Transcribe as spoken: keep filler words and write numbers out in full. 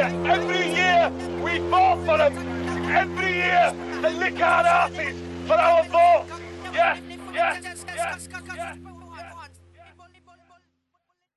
Yeah, every year we vote for them. Every year they lick our asses for our vote. Yeah, yeah, yeah, yeah.